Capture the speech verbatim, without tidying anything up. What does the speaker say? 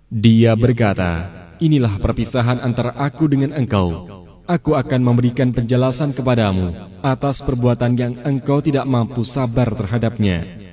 Dia berkata, inilah perpisahan antara aku dengan engkau. Aku akan memberikan penjelasan kepadamu atas perbuatan yang engkau tidak mampu sabar terhadapnya.